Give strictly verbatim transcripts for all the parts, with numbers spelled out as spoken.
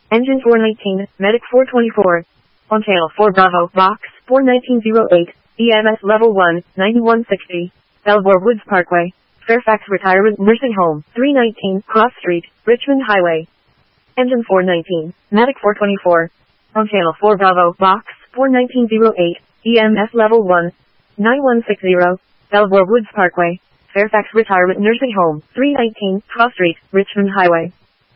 Engine four nineteen, Medic four twenty-four. On channel four Bravo, Box four nineteen oh eight, E M S Level one, ninety-one sixty. Belvoir Woods Parkway, Fairfax Retirement Nursing Home, three nineteen Cross Street, Richmond Highway. Engine four nineteen, Medic four twenty-four. On channel four Bravo, Box four nineteen oh eight, E M S Level one, ninety-one sixty. Belvoir Woods Parkway, Fairfax Retirement Nursing Home, three nineteen Cross Street, Richmond Highway.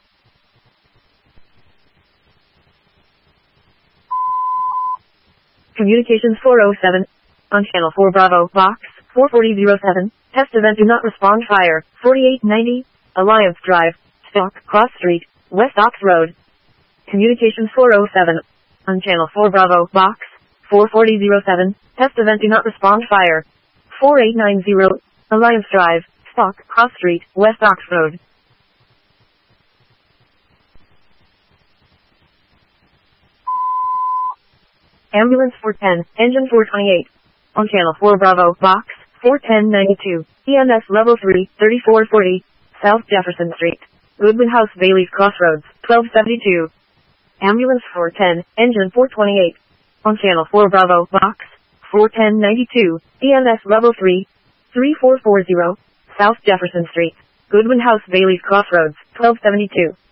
Communications four oh seven. On channel four Bravo, Box four forty oh seven. Test event do not respond fire, forty-eight ninety. Alliance Drive, Stock, Cross Street, West Ox Road. Communications four oh seven. On channel four Bravo, Box four forty oh seven. Test event do not respond fire, forty-eight ninety. Alliance Drive, Stock, Cross Street, West Ox Road. Ambulance four ten, Engine four twenty-eight. On channel four Bravo, Box four ten ninety-two. E M S Level three, thirty-four forty. South Jefferson Street, Goodwin House Bailey's Crossroads, twelve seventy-two. Ambulance four ten, Engine four twenty-eight. On channel four Bravo, Box four ten ninety-two. E M S Level three, thirty-four forty. South Jefferson Street, Goodwin House Bailey's Crossroads, twelve seventy-two.